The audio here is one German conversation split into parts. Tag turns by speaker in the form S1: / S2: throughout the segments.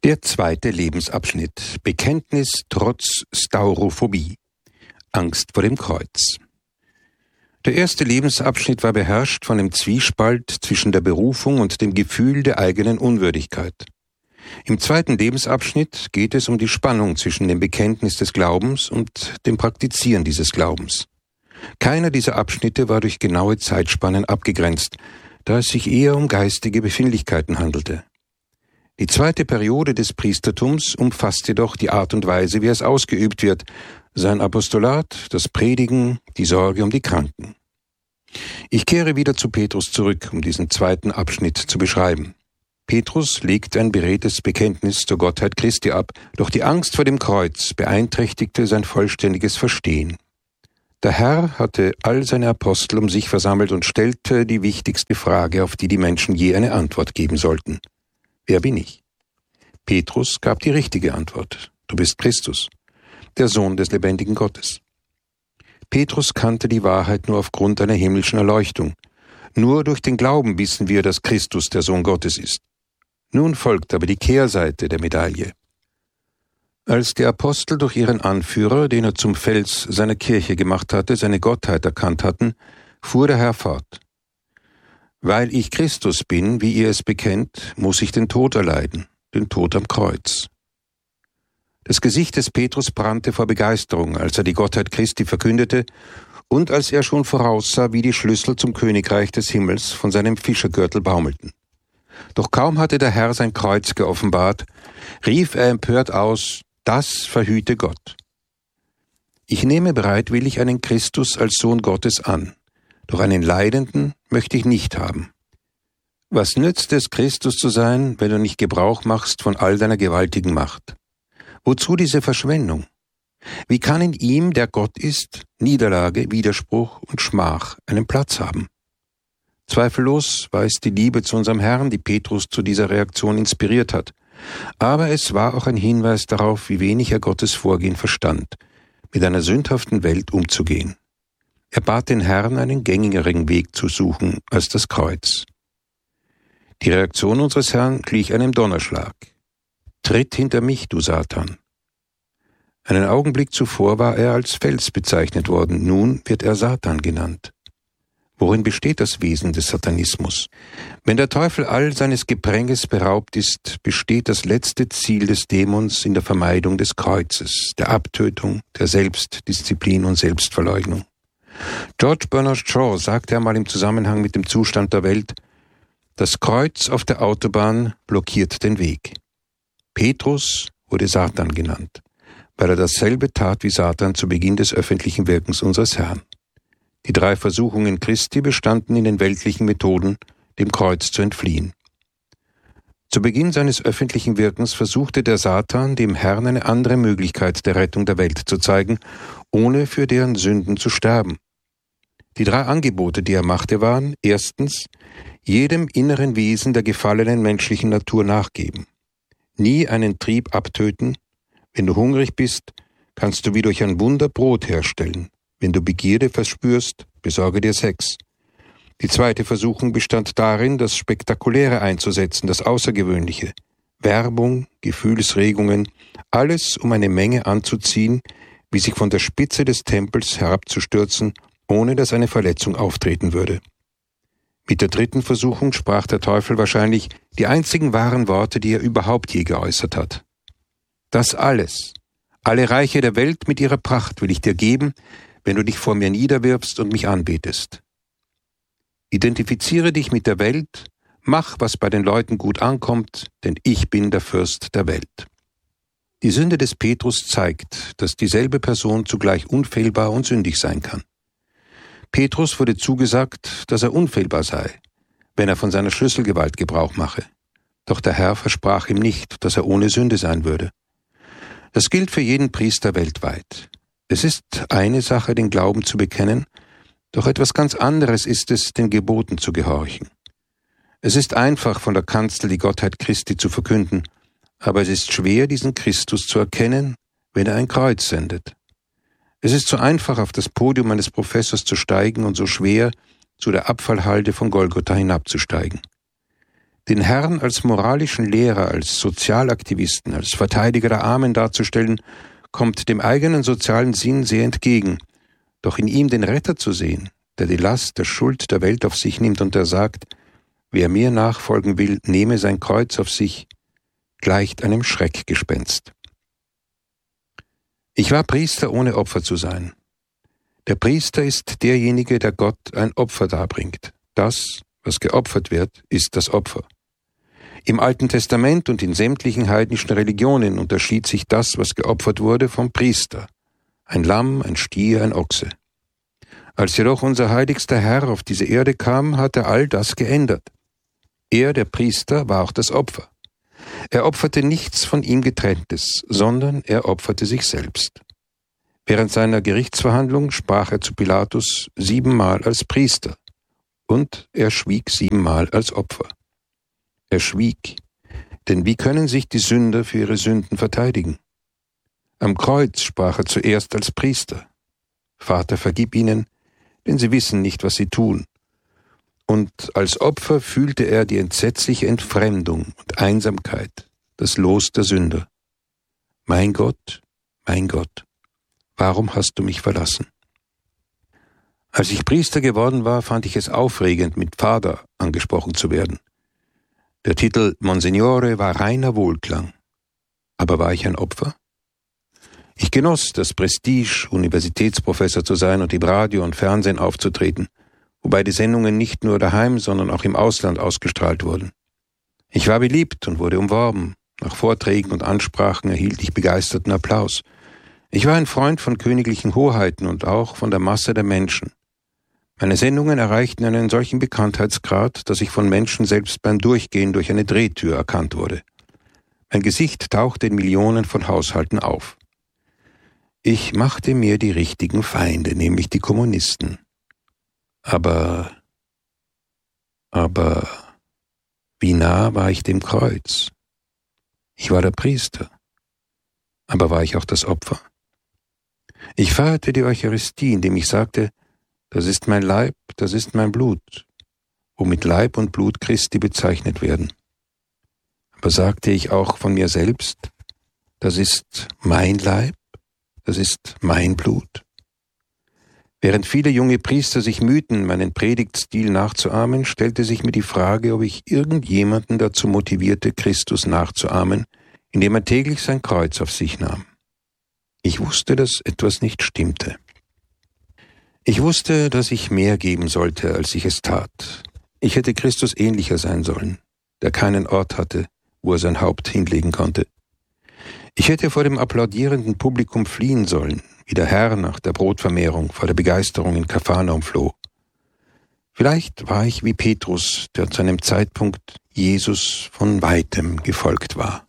S1: Der zweite Lebensabschnitt: Bekenntnis trotz Staurophobie. Angst vor dem Kreuz. Der erste Lebensabschnitt war beherrscht von dem Zwiespalt zwischen der Berufung und dem Gefühl der eigenen Unwürdigkeit. Im zweiten Lebensabschnitt geht es um die Spannung zwischen dem Bekenntnis des Glaubens und dem Praktizieren dieses Glaubens. Keiner dieser Abschnitte war durch genaue Zeitspannen abgegrenzt, da es sich eher um geistige Befindlichkeiten handelte. Die zweite Periode des Priestertums umfasst jedoch die Art und Weise, wie es ausgeübt wird, sein Apostolat, das Predigen, die Sorge um die Kranken. Ich kehre wieder zu Petrus zurück, um diesen zweiten Abschnitt zu beschreiben. Petrus legt ein beredtes Bekenntnis zur Gottheit Christi ab, doch die Angst vor dem Kreuz beeinträchtigte sein vollständiges Verstehen. Der Herr hatte all seine Apostel um sich versammelt und stellte die wichtigste Frage, auf die die Menschen je eine Antwort geben sollten. Wer bin ich? Petrus gab die richtige Antwort. Du bist Christus, der Sohn des lebendigen Gottes. Petrus kannte die Wahrheit nur aufgrund einer himmlischen Erleuchtung. Nur durch den Glauben wissen wir, dass Christus der Sohn Gottes ist. Nun folgt aber die Kehrseite der Medaille. Als die Apostel durch ihren Anführer, den er zum Fels seiner Kirche gemacht hatte, seine Gottheit erkannt hatten, fuhr der Herr fort. Weil ich Christus bin, wie ihr es bekennt, muss ich den Tod erleiden, den Tod am Kreuz. Das Gesicht des Petrus brannte vor Begeisterung, als er die Gottheit Christi verkündete und als er schon voraussah, wie die Schlüssel zum Königreich des Himmels von seinem Fischergürtel baumelten. Doch kaum hatte der Herr sein Kreuz geoffenbart, rief er empört aus, das verhüte Gott. Ich nehme bereitwillig einen Christus als Sohn Gottes an. Doch einen Leidenden möchte ich nicht haben. Was nützt es, Christus zu sein, wenn du nicht Gebrauch machst von all deiner gewaltigen Macht? Wozu diese Verschwendung? Wie kann in ihm, der Gott ist, Niederlage, Widerspruch und Schmach einen Platz haben? Zweifellos war es die Liebe zu unserem Herrn, die Petrus zu dieser Reaktion inspiriert hat. Aber es war auch ein Hinweis darauf, wie wenig er Gottes Vorgehen verstand, mit einer sündhaften Welt umzugehen. Er bat den Herrn, einen gängigeren Weg zu suchen als das Kreuz. Die Reaktion unseres Herrn glich einem Donnerschlag. Tritt hinter mich, du Satan. Einen Augenblick zuvor war er als Fels bezeichnet worden, nun wird er Satan genannt. Worin besteht das Wesen des Satanismus? Wenn der Teufel all seines Gepränges beraubt ist, besteht das letzte Ziel des Dämons in der Vermeidung des Kreuzes, der Abtötung, der Selbstdisziplin und Selbstverleugnung. George Bernard Shaw sagte einmal im Zusammenhang mit dem Zustand der Welt, das Kreuz auf der Autobahn blockiert den Weg. Petrus wurde Satan genannt, weil er dasselbe tat wie Satan zu Beginn des öffentlichen Wirkens unseres Herrn. Die 3 Versuchungen Christi bestanden in den weltlichen Methoden, dem Kreuz zu entfliehen. Zu Beginn seines öffentlichen Wirkens versuchte der Satan, dem Herrn eine andere Möglichkeit der Rettung der Welt zu zeigen, ohne für deren Sünden zu sterben. Die 3 Angebote, die er machte, waren: erstens, jedem inneren Wesen der gefallenen menschlichen Natur nachgeben. Nie einen Trieb abtöten. Wenn du hungrig bist, kannst du wie durch ein Wunder Brot herstellen. Wenn du Begierde verspürst, besorge dir Sex. Die zweite Versuchung bestand darin, das Spektakuläre einzusetzen, das Außergewöhnliche. Werbung, Gefühlsregungen, alles, um eine Menge anzuziehen, wie sich von der Spitze des Tempels herabzustürzen, ohne dass eine Verletzung auftreten würde. Mit der 3. Versuchung sprach der Teufel wahrscheinlich die einzigen wahren Worte, die er überhaupt je geäußert hat. Das alles, alle Reiche der Welt mit ihrer Pracht will ich dir geben, wenn du dich vor mir niederwirfst und mich anbetest. Identifiziere dich mit der Welt, mach, was bei den Leuten gut ankommt, denn ich bin der Fürst der Welt. Die Sünde des Petrus zeigt, dass dieselbe Person zugleich unfehlbar und sündig sein kann. Petrus wurde zugesagt, dass er unfehlbar sei, wenn er von seiner Schlüsselgewalt Gebrauch mache. Doch der Herr versprach ihm nicht, dass er ohne Sünde sein würde. Das gilt für jeden Priester weltweit. Es ist eine Sache, den Glauben zu bekennen, doch etwas ganz anderes ist es, den Geboten zu gehorchen. Es ist einfach, von der Kanzel die Gottheit Christi zu verkünden, aber es ist schwer, diesen Christus zu erkennen, wenn er ein Kreuz sendet. Es ist so einfach, auf das Podium eines Professors zu steigen und so schwer, zu der Abfallhalde von Golgotha hinabzusteigen. Den Herrn als moralischen Lehrer, als Sozialaktivisten, als Verteidiger der Armen darzustellen, kommt dem eigenen sozialen Sinn sehr entgegen. Doch in ihm den Retter zu sehen, der die Last der Schuld der Welt auf sich nimmt und der sagt, wer mir nachfolgen will, nehme sein Kreuz auf sich, gleicht einem Schreckgespenst. Ich war Priester, ohne Opfer zu sein. Der Priester ist derjenige, der Gott ein Opfer darbringt. Das, was geopfert wird, ist das Opfer. Im Alten Testament und in sämtlichen heidnischen Religionen unterschied sich das, was geopfert wurde, vom Priester. Ein Lamm, ein Stier, ein Ochse. Als jedoch unser heiligster Herr auf diese Erde kam, hat er all das geändert. Er, der Priester, war auch das Opfer. Er opferte nichts von ihm Getrenntes, sondern er opferte sich selbst. Während seiner Gerichtsverhandlung sprach er zu Pilatus 7-mal als Priester und er schwieg 7-mal als Opfer. Er schwieg, denn wie können sich die Sünder für ihre Sünden verteidigen? Am Kreuz sprach er zuerst als Priester. Vater, vergib ihnen, denn sie wissen nicht, was sie tun. Und als Opfer fühlte er die entsetzliche Entfremdung und Einsamkeit, das Los der Sünder. Mein Gott, warum hast du mich verlassen? Als ich Priester geworden war, fand ich es aufregend, mit Vater angesprochen zu werden. Der Titel Monsignore war reiner Wohlklang. Aber war ich ein Opfer? Ich genoss das Prestige, Universitätsprofessor zu sein und im Radio und Fernsehen aufzutreten, wobei die Sendungen nicht nur daheim, sondern auch im Ausland ausgestrahlt wurden. Ich war beliebt und wurde umworben. Nach Vorträgen und Ansprachen erhielt ich begeisterten Applaus. Ich war ein Freund von königlichen Hoheiten und auch von der Masse der Menschen. Meine Sendungen erreichten einen solchen Bekanntheitsgrad, dass ich von Menschen selbst beim Durchgehen durch eine Drehtür erkannt wurde. Mein Gesicht tauchte in Millionen von Haushalten auf. Ich machte mir die richtigen Feinde, nämlich die Kommunisten. Aber wie nah war ich dem Kreuz? Ich war der Priester. Aber war ich auch das Opfer? Ich feierte die Eucharistie, indem ich sagte, das ist mein Leib, das ist mein Blut, womit Leib und Blut Christi bezeichnet werden. Aber sagte ich auch von mir selbst, das ist mein Leib, das ist mein Blut? Während viele junge Priester sich mühten, meinen Predigtstil nachzuahmen, stellte sich mir die Frage, ob ich irgendjemanden dazu motivierte, Christus nachzuahmen, indem er täglich sein Kreuz auf sich nahm. Ich wusste, dass etwas nicht stimmte. Ich wusste, dass ich mehr geben sollte, als ich es tat. Ich hätte Christus ähnlicher sein sollen, der keinen Ort hatte, wo er sein Haupt hinlegen konnte. Ich hätte vor dem applaudierenden Publikum fliehen sollen, wie der Herr nach der Brotvermehrung vor der Begeisterung in Kapharnaum floh. Vielleicht war ich wie Petrus, der zu einem Zeitpunkt Jesus von Weitem gefolgt war.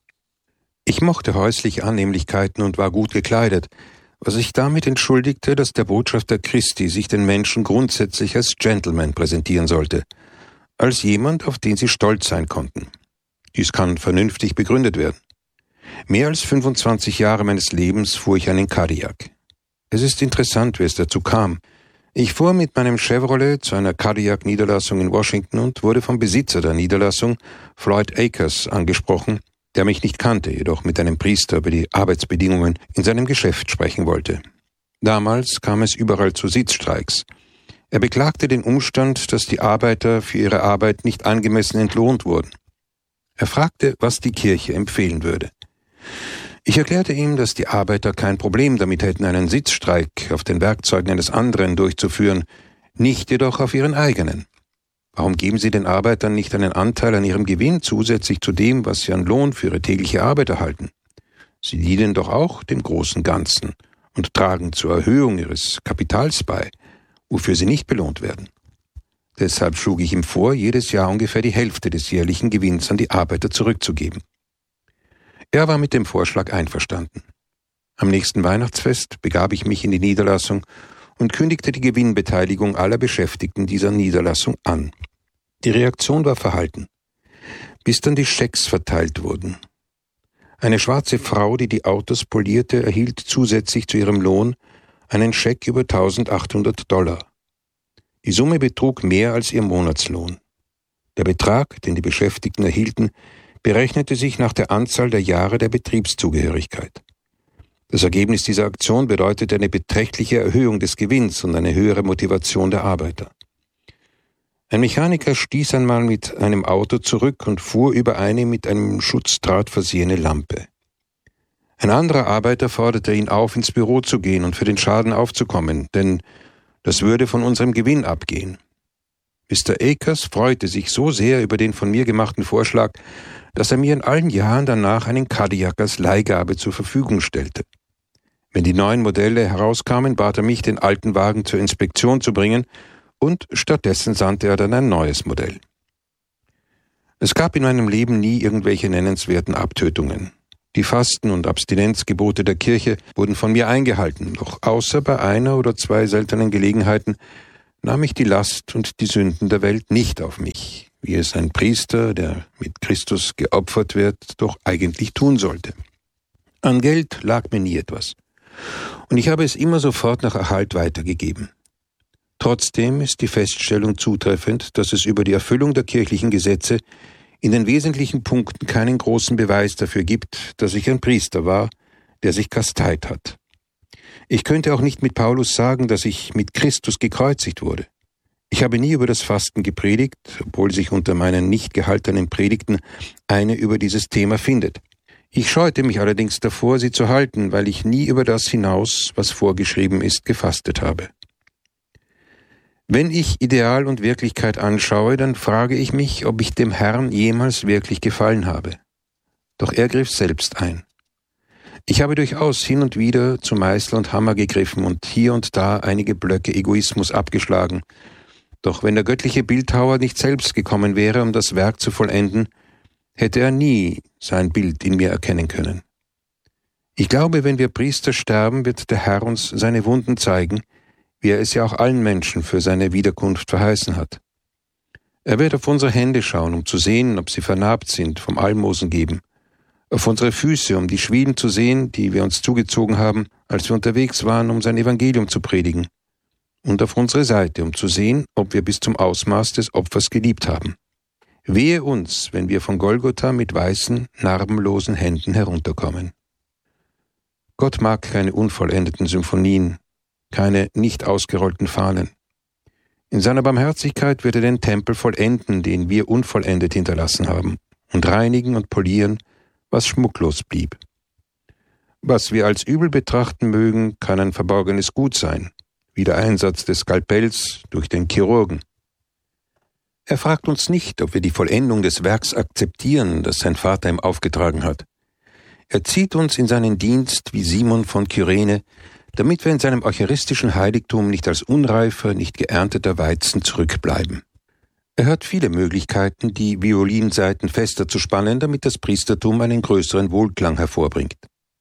S1: Ich mochte häusliche Annehmlichkeiten und war gut gekleidet, was sich damit entschuldigte, dass der Botschafter Christi sich den Menschen grundsätzlich als Gentleman präsentieren sollte, als jemand, auf den sie stolz sein konnten. Dies kann vernünftig begründet werden. Mehr als 25 Jahre meines Lebens fuhr ich einen Cadillac. Es ist interessant, wie es dazu kam. Ich fuhr mit meinem Chevrolet zu einer Cadillac-Niederlassung in Washington und wurde vom Besitzer der Niederlassung, Floyd Akers, angesprochen, der mich nicht kannte, jedoch mit einem Priester über die Arbeitsbedingungen in seinem Geschäft sprechen wollte. Damals kam es überall zu Sitzstreiks. Er beklagte den Umstand, dass die Arbeiter für ihre Arbeit nicht angemessen entlohnt wurden. Er fragte, was die Kirche empfehlen würde. Ich erklärte ihm, dass die Arbeiter kein Problem damit hätten, einen Sitzstreik auf den Werkzeugen eines anderen durchzuführen, nicht jedoch auf ihren eigenen. Warum geben Sie den Arbeitern nicht einen Anteil an ihrem Gewinn zusätzlich zu dem, was sie an Lohn für ihre tägliche Arbeit erhalten? Sie dienen doch auch dem großen Ganzen und tragen zur Erhöhung ihres Kapitals bei, wofür sie nicht belohnt werden. Deshalb schlug ich ihm vor, jedes Jahr ungefähr die Hälfte des jährlichen Gewinns an die Arbeiter zurückzugeben. Er war mit dem Vorschlag einverstanden. Am nächsten Weihnachtsfest begab ich mich in die Niederlassung und kündigte die Gewinnbeteiligung aller Beschäftigten dieser Niederlassung an. Die Reaktion war verhalten, bis dann die Schecks verteilt wurden. Eine schwarze Frau, die die Autos polierte, erhielt zusätzlich zu ihrem Lohn einen Scheck über $1.800. Die Summe betrug mehr als ihr Monatslohn. Der Betrag, den die Beschäftigten erhielten, berechnete sich nach der Anzahl der Jahre der Betriebszugehörigkeit. Das Ergebnis dieser Aktion bedeutete eine beträchtliche Erhöhung des Gewinns und eine höhere Motivation der Arbeiter. Ein Mechaniker stieß einmal mit einem Auto zurück und fuhr über eine mit einem Schutzdraht versehene Lampe. Ein anderer Arbeiter forderte ihn auf, ins Büro zu gehen und für den Schaden aufzukommen, denn das würde von unserem Gewinn abgehen. Mr. Akers freute sich so sehr über den von mir gemachten Vorschlag, dass er mir in allen Jahren danach einen Cadillac als Leihgabe zur Verfügung stellte. Wenn die neuen Modelle herauskamen, bat er mich, den alten Wagen zur Inspektion zu bringen, und stattdessen sandte er dann ein neues Modell. Es gab in meinem Leben nie irgendwelche nennenswerten Abtötungen. Die Fasten- und Abstinenzgebote der Kirche wurden von mir eingehalten, doch außer bei einer oder zwei seltenen Gelegenheiten nahm ich die Last und die Sünden der Welt nicht auf mich, wie es ein Priester, der mit Christus geopfert wird, doch eigentlich tun sollte. An Geld lag mir nie etwas, und ich habe es immer sofort nach Erhalt weitergegeben. Trotzdem ist die Feststellung zutreffend, dass es über die Erfüllung der kirchlichen Gesetze in den wesentlichen Punkten keinen großen Beweis dafür gibt, dass ich ein Priester war, der sich kasteit hat. Ich könnte auch nicht mit Paulus sagen, dass ich mit Christus gekreuzigt wurde. Ich habe nie über das Fasten gepredigt, obwohl sich unter meinen nicht gehaltenen Predigten eine über dieses Thema findet. Ich scheute mich allerdings davor, sie zu halten, weil ich nie über das hinaus, was vorgeschrieben ist, gefastet habe. Wenn ich Ideal und Wirklichkeit anschaue, dann frage ich mich, ob ich dem Herrn jemals wirklich gefallen habe. Doch er griff selbst ein. Ich habe durchaus hin und wieder zu Meißel und Hammer gegriffen und hier und da einige Blöcke Egoismus abgeschlagen. Doch wenn der göttliche Bildhauer nicht selbst gekommen wäre, um das Werk zu vollenden, hätte er nie sein Bild in mir erkennen können. Ich glaube, wenn wir Priester sterben, wird der Herr uns seine Wunden zeigen, wie er es ja auch allen Menschen für seine Wiederkunft verheißen hat. Er wird auf unsere Hände schauen, um zu sehen, ob sie vernarbt sind vom Almosen geben, auf unsere Füße, um die Schwielen zu sehen, die wir uns zugezogen haben, als wir unterwegs waren, um sein Evangelium zu predigen, und auf unsere Seite, um zu sehen, ob wir bis zum Ausmaß des Opfers geliebt haben. Wehe uns, wenn wir von Golgotha mit weißen, narbenlosen Händen herunterkommen. Gott mag keine unvollendeten Symphonien, keine nicht ausgerollten Fahnen. In seiner Barmherzigkeit wird er den Tempel vollenden, den wir unvollendet hinterlassen haben, und reinigen und polieren, was schmucklos blieb. Was wir als übel betrachten mögen, kann ein verborgenes Gut sein, wie der Einsatz des Skalpells durch den Chirurgen. Er fragt uns nicht, ob wir die Vollendung des Werks akzeptieren, das sein Vater ihm aufgetragen hat. Er zieht uns in seinen Dienst wie Simon von Kyrene, damit wir in seinem eucharistischen Heiligtum nicht als unreifer, nicht geernteter Weizen zurückbleiben. Er hat viele Möglichkeiten, die Violinsaiten fester zu spannen, damit das Priestertum einen größeren Wohlklang hervorbringt.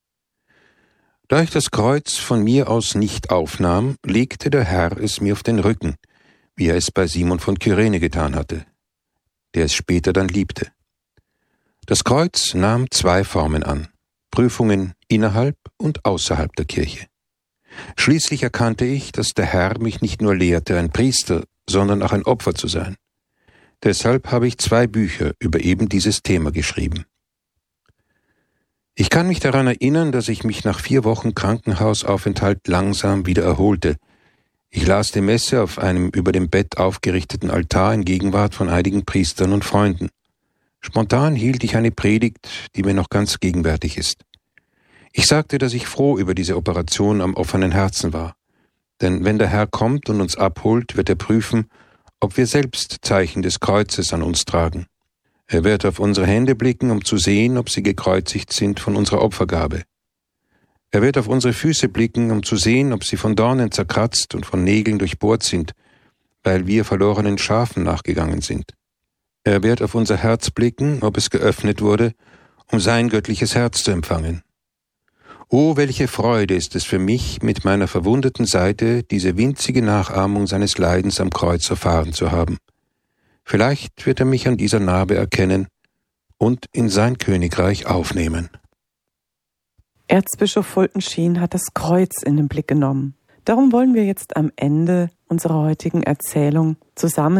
S1: Da ich das Kreuz von mir aus nicht aufnahm, legte der Herr es mir auf den Rücken, wie er es bei Simon von Kyrene getan hatte, der es später dann liebte. Das Kreuz nahm zwei Formen an: Prüfungen innerhalb und außerhalb der Kirche. Schließlich erkannte ich, dass der Herr mich nicht nur lehrte, ein Priester, sondern auch ein Opfer zu sein. Deshalb habe ich 2 Bücher über eben dieses Thema geschrieben. Ich kann mich daran erinnern, dass ich mich nach 4 Wochen Krankenhausaufenthalt langsam wieder erholte. Ich las die Messe auf einem über dem Bett aufgerichteten Altar in Gegenwart von einigen Priestern und Freunden. Spontan hielt ich eine Predigt, die mir noch ganz gegenwärtig ist. Ich sagte, dass ich froh über diese Operation am offenen Herzen war. Denn wenn der Herr kommt und uns abholt, wird er prüfen, ob wir selbst Zeichen des Kreuzes an uns tragen. Er wird auf unsere Hände blicken, um zu sehen, ob sie gekreuzigt sind von unserer Opfergabe. Er wird auf unsere Füße blicken, um zu sehen, ob sie von Dornen zerkratzt und von Nägeln durchbohrt sind, weil wir verlorenen Schafen nachgegangen sind. Er wird auf unser Herz blicken, ob es geöffnet wurde, um sein göttliches Herz zu empfangen. Oh, welche Freude ist es für mich, mit meiner verwundeten Seite diese winzige Nachahmung seines Leidens am Kreuz erfahren zu haben. Vielleicht wird er mich an dieser Narbe erkennen und in sein Königreich aufnehmen.
S2: Erzbischof Fulton Sheen hat das Kreuz in den Blick genommen. Darum wollen wir jetzt am Ende unserer heutigen Erzählung zusammen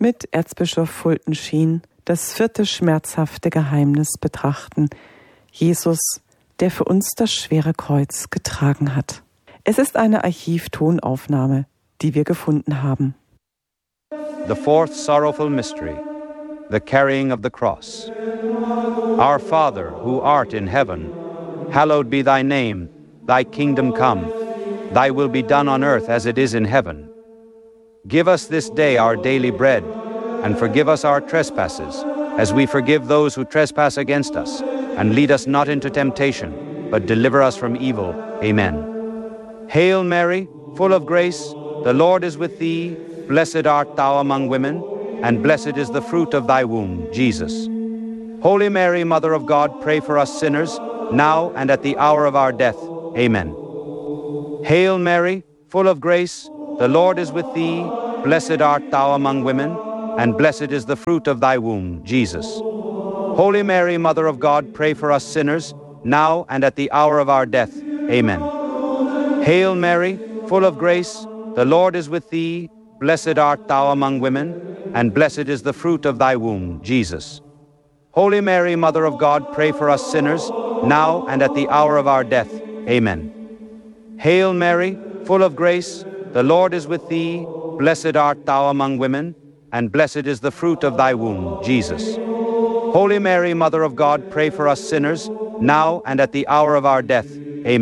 S2: mit Erzbischof Fulton Sheen das 4. schmerzhafte Geheimnis betrachten. Jesus, der für uns das schwere Kreuz getragen hat. Es ist eine Archivtonaufnahme, die wir gefunden haben.
S3: The fourth sorrowful mystery, the carrying of the cross. Our Father, who art in heaven, hallowed be thy name. Thy kingdom come. Thy will be done on earth as it is in heaven. Give us this day our daily bread, and forgive us our trespasses, as we forgive those who trespass against us. And lead us not into temptation, but deliver us from evil. Amen. Hail Mary, full of grace, the Lord is with thee. Blessed art thou among women, and blessed is the fruit of thy womb, Jesus. Holy Mary, Mother of God, pray for us sinners, now and at the hour of our death. Amen. Hail Mary, full of grace, the Lord is with thee. Blessed art thou among women, and blessed is the fruit of thy womb, Jesus. Holy Mary, Mother of God, pray for us sinners, now and at the hour of our death. Amen. Hail Mary, full of grace, the Lord is with thee. Blessed art thou among women, and blessed is the fruit of thy womb, Jesus. Holy Mary, Mother of God, pray for us sinners, now and at the hour of our death. Amen. Hail Mary, full of grace, the Lord is with thee. Blessed art thou among women, and blessed is the fruit of thy womb, Jesus. Holy Mary, Mother of God, pray for us sinners, now and at the hour of our death.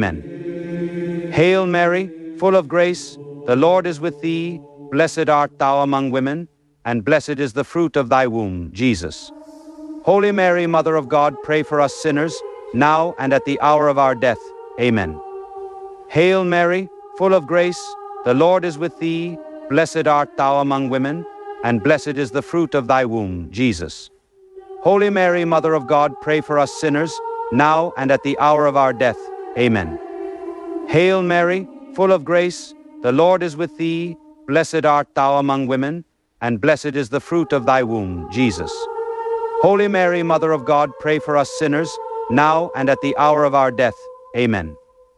S3: Amen. Hail Mary, full of grace, the Lord is with thee. Blessed art thou among women, and blessed is the fruit of thy womb, Jesus. Holy Mary, Mother of God, pray for us sinners, now and at the hour of our death. Amen. Hail Mary, full of grace, the Lord is with thee. Blessed art thou among women, and blessed is the fruit of thy womb, Jesus. Holy Mary, Mother of God, pray for us sinners, now and at the hour of our death. Amen. Hail Mary, full of grace, the Lord is with thee. Blessed art thou among women, and blessed is the fruit of thy womb, Jesus. Holy Mary, Mother of God, pray for us sinners, now and at the hour of our death. Amen.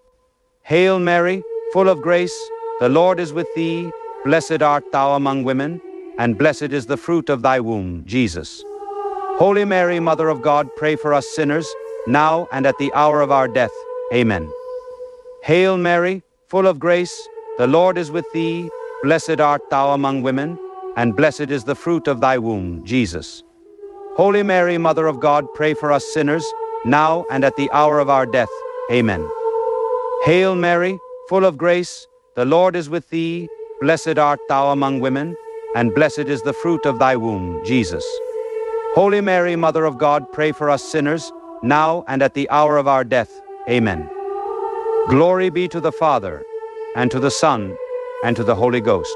S3: Hail Mary, full of grace, the Lord is with thee. Blessed art thou among women, and blessed is the fruit of thy womb, Jesus. Holy Mary, Mother of God, pray for us sinners, now and at the hour of our death. Amen. Hail Mary, full of grace, the Lord is with thee. Blessed art thou among women, and blessed is the fruit of thy womb, Jesus. Holy Mary, Mother of God, pray for us sinners, now and at the hour of our death. Amen. Hail Mary, full of grace, the Lord is with thee. Blessed art thou among women, and blessed is the fruit of thy womb, Jesus. Holy Mary, Mother of God, pray for us sinners, now and at the hour of our death. Amen. Glory be to the Father, and to the Son, and to the Holy Ghost,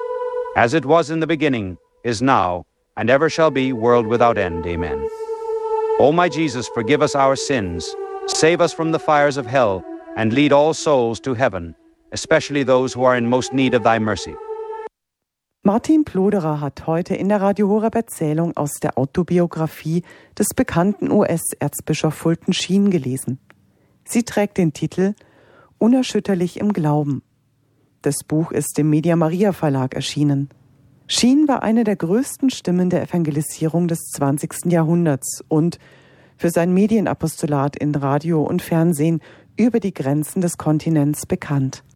S3: as it was in the beginning, is now, and ever shall be, world without end. Amen. O my Jesus, forgive us our sins, save us from the fires of hell, and lead all souls to heaven, especially those who are in most need of thy mercy.
S2: Martin Ploderer hat heute in der Radio Horeb Erzählung aus der Autobiografie des bekannten US-Erzbischof Fulton Sheen gelesen. Sie trägt den Titel Unerschütterlich im Glauben. Das Buch ist im Media Maria Verlag erschienen. Sheen war eine der größten Stimmen der Evangelisierung des 20. Jahrhunderts und für sein Medienapostolat in Radio und Fernsehen über die Grenzen des Kontinents bekannt.